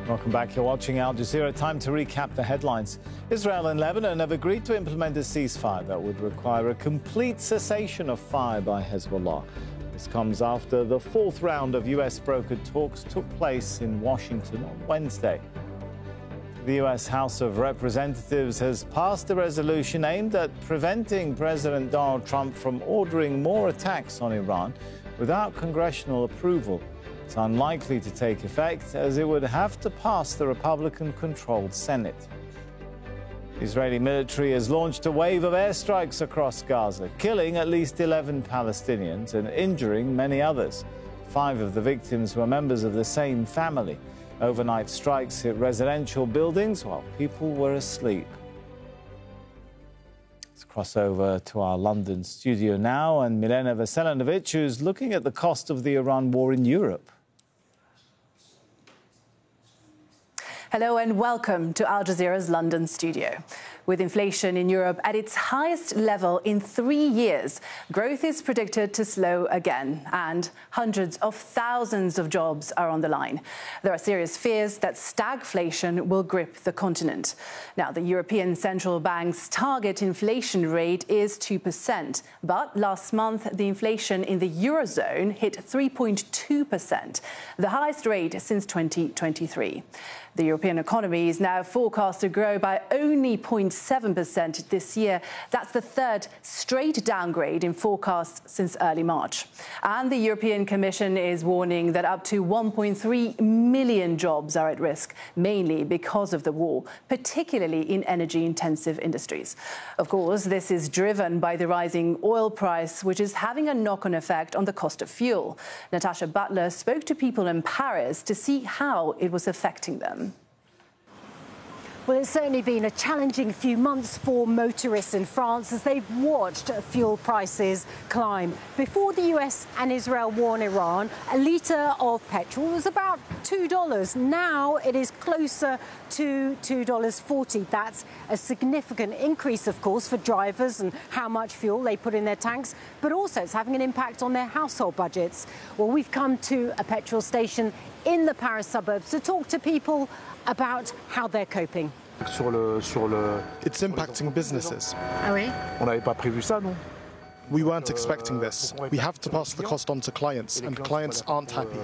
Welcome back. You're watching Al Jazeera. Time to recap the headlines. Israel and Lebanon have agreed to implement a ceasefire that would require a complete cessation of fire by Hezbollah. This comes after the fourth round of US-brokered talks took place in Washington on Wednesday. The US House of Representatives has passed a resolution aimed at preventing President Donald Trump from ordering more attacks on Iran without congressional approval. It's unlikely to take effect as it would have to pass the Republican-controlled Senate. The Israeli military has launched a wave of airstrikes across Gaza, killing at least 11 Palestinians and injuring many others. 5 of the victims were members of the same family. Overnight strikes hit residential buildings while people were asleep. Let's cross over to our London studio now, and Milena Veselinovic, who's looking at the cost of the Iran war in Europe. Hello and welcome to Al Jazeera's London studio. With inflation in Europe at its highest level in 3 years, growth is predicted to slow again, and hundreds of thousands of jobs are on the line. There are serious fears that stagflation will grip the continent. Now, the European Central Bank's target inflation rate is 2%, but last month the inflation in the Eurozone hit 3.2%, the highest rate since 2023. The European economy is now forecast to grow by only 0.7% this year. That's the third straight downgrade in forecasts since early March. And the European Commission is warning that up to 1.3 million jobs are at risk, mainly because of the war, particularly in energy-intensive industries. Of course, this is driven by the rising oil price, which is having a knock-on effect on the cost of fuel. Natasha Butler spoke to people in Paris to see how it was affecting them. Well, it's certainly been a challenging few months for motorists in France as they've watched fuel prices climb. Before the US and Israel war in Iran, a litre of petrol was about $2. Now it is closer to $2.40. That's a significant increase, of course, for drivers and how much fuel they put in their tanks, but also it's having an impact on their household budgets. Well, we've come to a petrol station in the Paris suburbs to talk to people about how they're coping. It's impacting businesses. Oh, oui? On n'avait pas prévu ça, non? We weren't expecting this. We have to pass the cost on to clients, and clients aren't happy.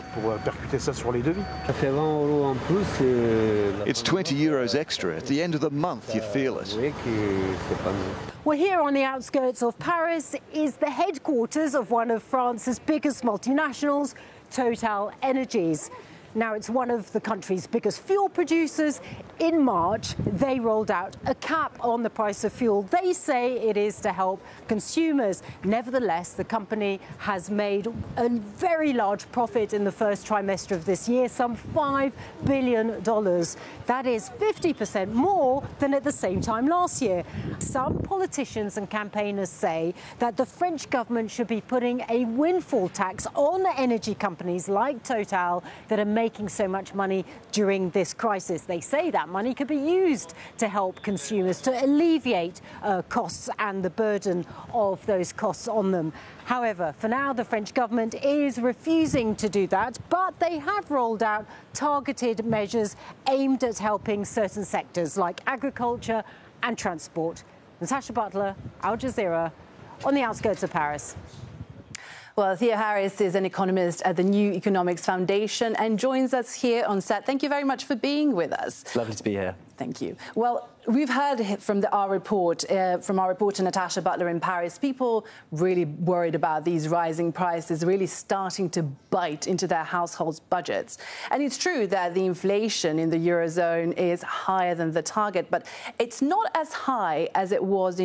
It's 20 euros extra. At the end of the month, you feel it. Well, here on the outskirts of Paris is the headquarters of one of France's biggest multinationals, Total Energies. Now, it's one of the country's biggest fuel producers. In March, they rolled out a cap on the price of fuel. They say it is to help consumers. Nevertheless, the company has made a very large profit in the first trimester of this year, some $5 billion. That is 50% more than at the same time last year. Some politicians and campaigners say that the French government should be putting a windfall tax on energy companies like Total that are making so much money during this crisis. They say that money could be used to help consumers, to alleviate costs and the burden of those costs on them. However, for now, the French government is refusing to do that, but they have rolled out targeted measures aimed at helping certain sectors like agriculture and transport. Natasha Butler, Al Jazeera, on the outskirts of Paris. Well, Thea Harris is an economist at the New Economics Foundation and joins us here on set. Thank you very much for being with us. It's lovely to be here. Thank you. Well, we've heard from our reporter Natasha Butler in Paris, people really worried about these rising prices really starting to bite into their households' budgets. And it's true that the inflation in the Eurozone is higher than the target, but it's not as high as it was in